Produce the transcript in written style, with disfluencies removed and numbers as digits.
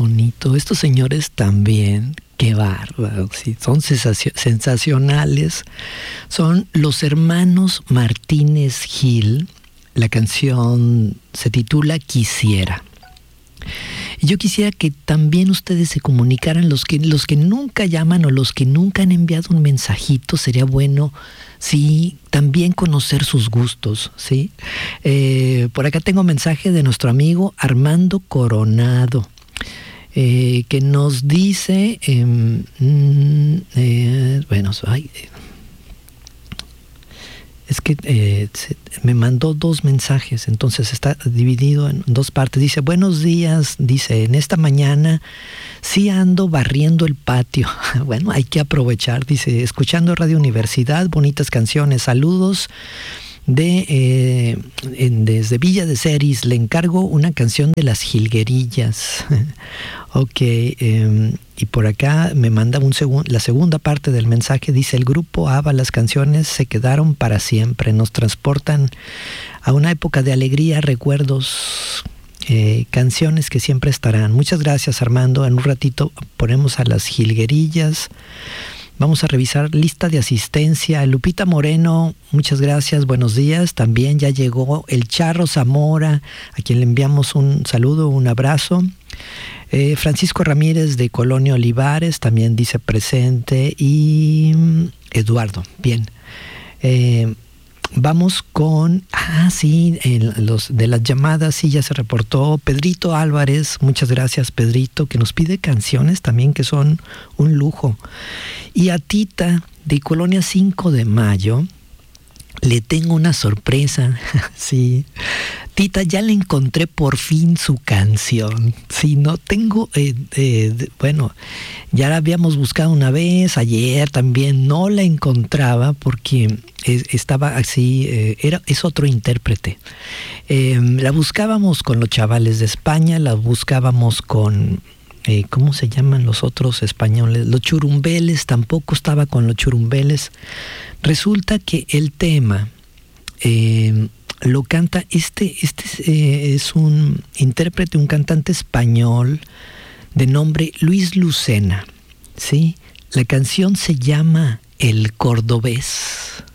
bonito. Estos señores también, qué bárbaro, sí, son sensacionales. Son los hermanos Martínez Gil. La canción se titula Quisiera. Y yo quisiera que también ustedes se comunicaran, los que nunca llaman o los que nunca han enviado un mensajito. Sería bueno, sí, también conocer sus gustos, ¿sí? Por acá tengo mensaje de nuestro amigo Armando Coronado, que nos dice, es que me mandó 2 mensajes, entonces está dividido en 2 partes. Dice, buenos días, dice, en esta mañana sí ando barriendo el patio. Bueno, hay que aprovechar, dice, escuchando Radio Universidad, bonitas canciones, saludos desde Villa de Ceris. Le encargo una canción de Las Jilguerillas. Ok, y por acá me manda la segunda parte del mensaje. Dice, el grupo ABBA, las canciones se quedaron para siempre, nos transportan a una época de alegría, recuerdos, canciones que siempre estarán. Muchas gracias, Armando. En un ratito ponemos a Las Jilguerillas. Vamos a revisar lista de asistencia. Lupita Moreno, muchas gracias, buenos días. También ya llegó el Charro Zamora, a quien le enviamos un saludo, un abrazo. Francisco Ramírez de Colonia Olivares también dice presente. Y Eduardo, bien. Vamos con... los de las llamadas, sí, ya se reportó. Pedrito Álvarez, muchas gracias, Pedrito, que nos pide canciones también que son un lujo. Y a Tita, de Colonia 5 de Mayo, le tengo una sorpresa. Sí, Tita, ya le encontré por fin su canción. Sí, no tengo, bueno, ya la habíamos buscado una vez, ayer también no la encontraba porque estaba así, es otro intérprete. La buscábamos con los chavales de España, la buscábamos con... ¿cómo se llaman los otros españoles? Los Churumbeles, tampoco estaba con los Churumbeles. Resulta que el tema lo canta, es un intérprete, un cantante español de nombre Luis Lucena, ¿sí? La canción se llama El Cordobés.